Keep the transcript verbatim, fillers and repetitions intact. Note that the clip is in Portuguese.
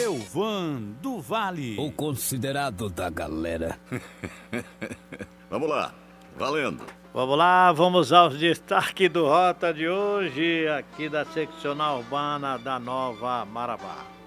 Elvan do Vale. O considerado da galera. Vamos lá, valendo. Vamos lá, vamos aos destaques do Rota de hoje, aqui da seccional urbana da Nova Marabá.